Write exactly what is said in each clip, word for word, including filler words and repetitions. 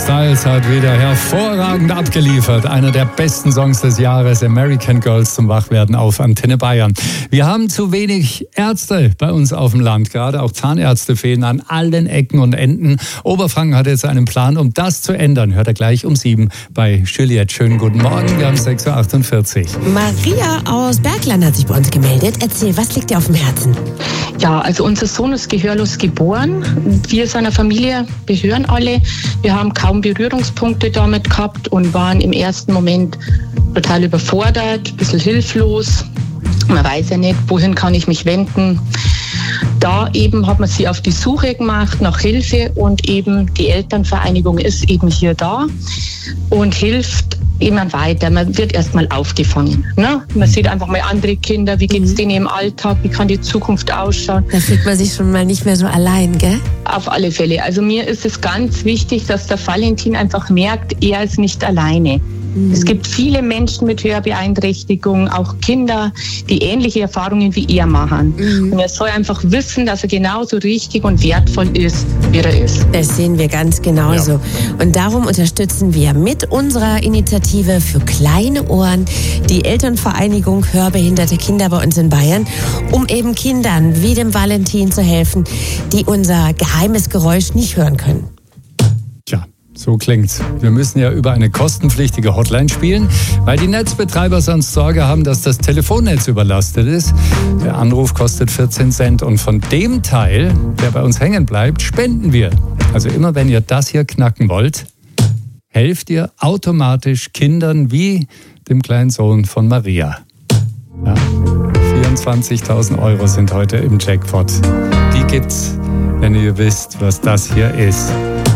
Styles hat wieder hervorragend abgeliefert. Einer der besten Songs des Jahres, American Girls zum Wachwerden auf Antenne Bayern. Wir haben zu wenig Ärzte bei uns auf dem Land. Gerade auch Zahnärzte fehlen an allen Ecken und Enden. Oberfranken hat jetzt einen Plan, um das zu ändern. Hört er gleich um sieben bei Juliette. Schönen guten Morgen, wir haben sechs Uhr achtundvierzig. Maria aus Bergland hat sich bei uns gemeldet. Erzähl, was liegt dir auf dem Herzen? Ja, also unser Sohn ist gehörlos geboren. Wir seiner Familie gehören alle. Wir haben kaum Berührungspunkte damit gehabt und waren im ersten Moment total überfordert, ein bisschen hilflos. Man weiß ja nicht, wohin kann ich mich wenden. Da eben hat man sie auf die Suche gemacht nach Hilfe und eben die Elternvereinigung ist eben hier da und hilft jemand weiter. Man wird erstmal aufgefangen. Ne? Man sieht einfach mal andere Kinder, wie geht es denen im Alltag, wie kann die Zukunft ausschauen. Da fühlt man sich schon mal nicht mehr so allein, gell? Auf alle Fälle. Also mir ist es ganz wichtig, dass der Valentin einfach merkt, er ist nicht alleine. Mhm. Es gibt viele Menschen mit Hörbeeinträchtigung, auch Kinder, die ähnliche Erfahrungen wie er machen. Mhm. Und er soll einfach wissen, dass er genauso richtig und wertvoll ist, wie er ist. Das sehen wir ganz genauso. Ja. Und darum unterstützen wir mit unserer Initiative für kleine Ohren die Elternvereinigung Hörbehinderte Kinder bei uns in Bayern, um eben Kindern wie dem Valentin zu helfen, die unser geheimes Geräusch nicht hören können. Tja, so klingt's. Wir müssen ja über eine kostenpflichtige Hotline spielen, weil die Netzbetreiber sonst Sorge haben, dass das Telefonnetz überlastet ist. Der Anruf kostet vierzehn Cent und von dem Teil, der bei uns hängen bleibt, spenden wir. Also immer wenn ihr das hier knacken wollt, helft ihr automatisch Kindern wie dem kleinen Sohn von Maria. Ja, vierundzwanzigtausend Euro sind heute im Jackpot. Die gibt's, wenn ihr wisst, was das hier ist.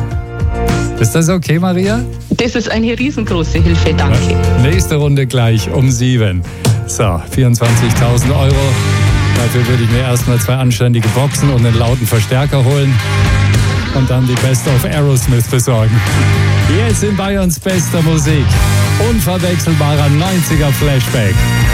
Ist das okay, Maria? Das ist eine riesengroße Hilfe, danke. Ja, nächste Runde gleich um sieben. So, vierundzwanzigtausend Euro. Dafür würde ich mir erstmal zwei anständige Boxen und einen lauten Verstärker holen. Und dann die Best of Aerosmith besorgen. Jetzt in Bayerns bester Musik. Unverwechselbarer neunziger Flashback.